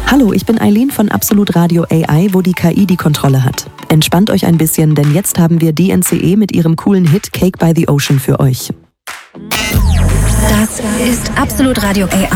Hallo, ich bin Eileen von Absolut Radio AI, wo die KI die Kontrolle hat. Entspannt euch ein bisschen, denn jetzt haben wir DNCE mit ihrem coolen Hit Cake by the Ocean für euch. Das ist Absolut Radio AI.